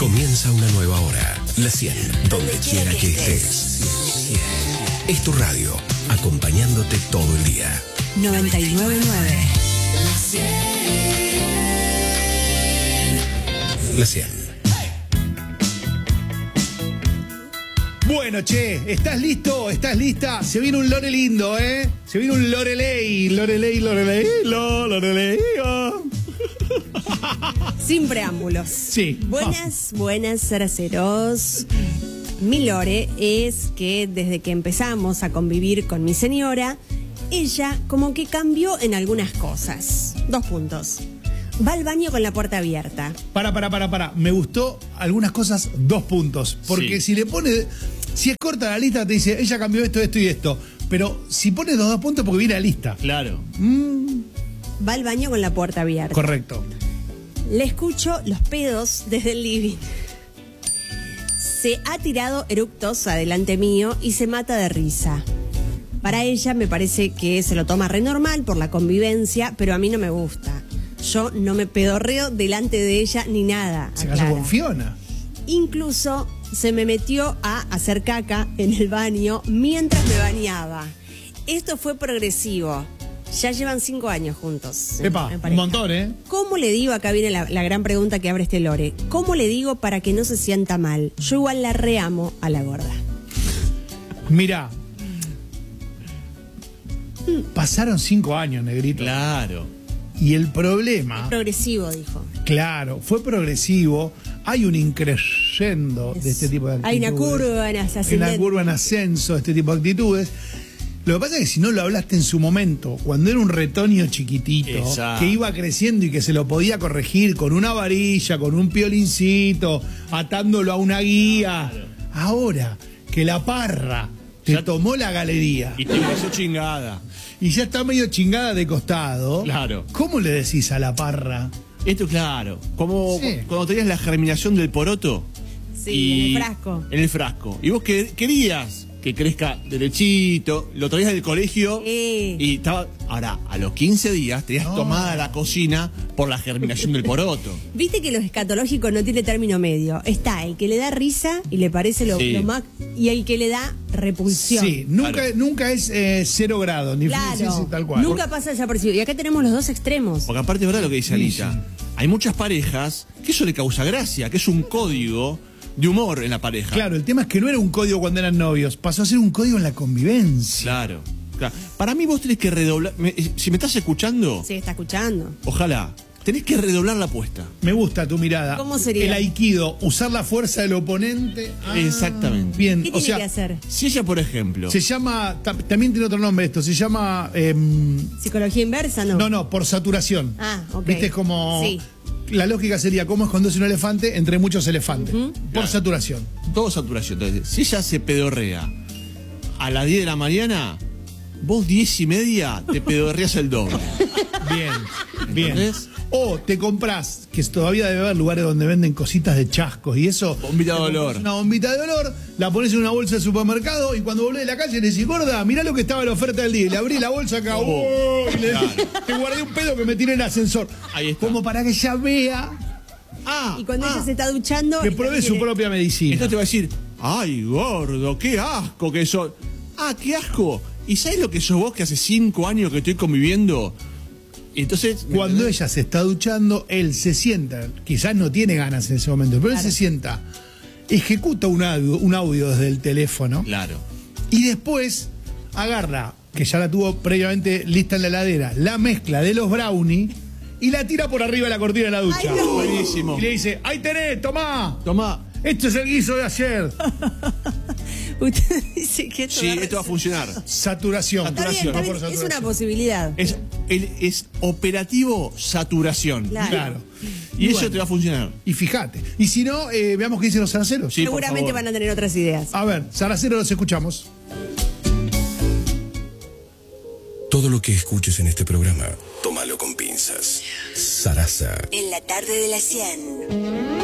Comienza una nueva hora. La 100, donde quiera que estés. Es tu radio, acompañándote todo el día. 99.9. La 100. Bueno, che, ¿estás listo? ¿Estás lista? Se viene un lore lindo, ¿eh? Se viene un Loreley. Sin preámbulos. Sí. Buenas, ceraceros. Mi lore es que desde que empezamos a convivir con mi señora, ella como que cambió en algunas cosas. 2 puntos. Va al baño con la puerta abierta. Para. Me gustó algunas cosas, 2 puntos. Porque si le pone... Si es corta la lista, te dice, ella cambió esto, esto y esto. Pero si pones 2 puntos, porque viene la lista. Claro. Va al baño con la puerta abierta. Correcto. Le escucho los pedos desde el living. Se ha tirado eructos adelante mío y se mata de risa. Para ella me parece que se lo toma re normal por la convivencia, pero a mí no me gusta. Yo no me pedorreo delante de ella ni nada. Se casó con Fiona. Incluso se me metió a hacer caca en el baño mientras me bañaba. Esto fue progresivo. Ya llevan 5 años juntos. Epa, un montón, ¿eh? ¿Cómo le digo? Acá viene la gran pregunta que abre este lore. ¿Cómo le digo para que no se sienta mal? Yo igual la reamo a la gorda. Mirá. Pasaron 5 años, negrito. Claro. Y el problema... Es progresivo, dijo. Claro, fue progresivo. Hay un increyendo de este tipo de actitudes. Hay una curva en ascenso. Una curva en ascenso de este tipo de actitudes. Lo que pasa es que si no lo hablaste en su momento, cuando era un retoño chiquitito, exacto, que iba creciendo y que se lo podía corregir con una varilla, con un piolincito, atándolo a una guía. Claro. Ahora que la parra te ya tomó la galería. Y te hizo chingada. Y ya está medio chingada de costado. Claro. ¿Cómo le decís a la parra? Esto, claro. Como cuando tenías la germinación del poroto. Sí, en el frasco. En el frasco. Y vos querías que crezca derechito, lo traías del colegio y estaba... Ahora, a los 15 días tenías tomada la cocina por la germinación del poroto. Viste que lo escatológico no tiene término medio. Está el que le da risa y le parece lo más... Y el que le da repulsión. Sí, nunca es 0 grados, ni claro, tal cual. Nunca pasa desapercibido. Y acá tenemos los 2 extremos. Porque aparte es verdad lo que dice Anita. Sí. Hay muchas parejas que eso le causa gracia, que es un código de humor en la pareja. Claro, el tema es que no era un código cuando eran novios, pasó a ser un código en la convivencia. Claro. Para mí vos tenés que redoblar... Si me estás escuchando... Sí, está escuchando. Ojalá. Tenés que redoblar la apuesta. Me gusta tu mirada. ¿Cómo sería? El aikido, usar la fuerza del oponente. Exactamente. Bien. ¿Qué tiene que hacer? Si ella, por ejemplo... Se llama... También tiene otro nombre esto. Se llama... ¿Psicología inversa? No, por saturación. Ok. ¿Viste? Es como... Sí. La lógica sería cómo esconderse un elefante entre muchos elefantes. Por saturación. Todo saturación. Entonces, si ella se pedorrea a las 10 de la mañana, vos 10:30 te pedorreas el doble. Bien. ¿Entendés? O te comprás, que todavía debe haber lugares donde venden cositas de chascos y eso. Bombita de olor. Una bombita de olor, la pones en una bolsa de supermercado y cuando volvés de la calle le decís, gorda, mirá lo que estaba en la oferta del día. Y le abrí la bolsa acá. Y le decís, te guardé un pedo que me tiré en el ascensor. Ahí está. Como para que ella vea. Y cuando ella se está duchando... Que pruebe su propia medicina. Entonces te va a decir, ay, gordo, qué asco que sos. Qué asco. ¿Y sabes lo que sos vos que hace 5 años que estoy conviviendo? Entonces, cuando ella se está duchando, él se sienta, quizás no tiene ganas en ese momento, pero él se sienta, ejecuta un audio desde el teléfono. Claro. Y después agarra, que ya la tuvo previamente lista en la heladera, la mezcla de los brownies y la tira por arriba de la cortina de la ducha. Ay, no. Buenísimo. Y le dice, ahí tenés, tomá. Esto es el guiso de ayer. Usted dice que esto esto va a funcionar. Saturación. Está bien, es una posibilidad. Es operativo saturación. Claro. Y eso te va a funcionar. Y fíjate. Y si no, veamos qué dicen los zaraceros. Sí, seguramente van a tener otras ideas. A ver, zaraceros, los escuchamos. Todo lo que escuches en este programa, tómalo con pinzas. Sarasa. En la tarde de la 100.